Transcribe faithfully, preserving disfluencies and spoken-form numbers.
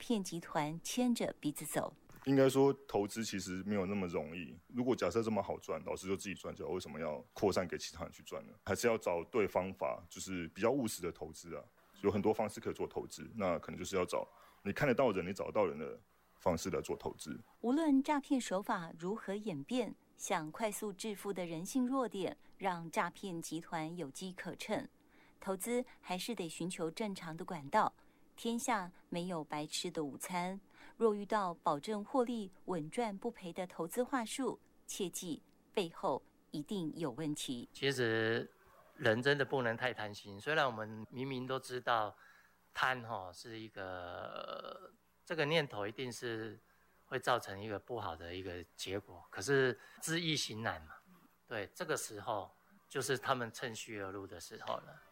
骗集团牵着鼻子走。 应该说投资其实没有那么容易，如果假设这么好赚，老师就自己赚就好，为什么要扩散给其他人去赚呢？还是要找对方法，就是比较务实的投资啊。有很多方式可以做投资，那可能就是要找你看得到人，你找得到人的方式来做投资。 无论诈骗手法如何演变，想快速致富的人性弱点，让诈骗集团有机可乘。投资还是得寻求正常的管道。天下没有白吃的午餐，若遇到保证获利、稳赚不赔的投资话术，切记背后一定有问题。 其实人真的不能太贪心，虽然我们明明都知道贪齁是一个这个念头一定是会造成一个不好的一个结果，可是知易行难嘛。对，这个时候就是他们趁虚而入的时候了。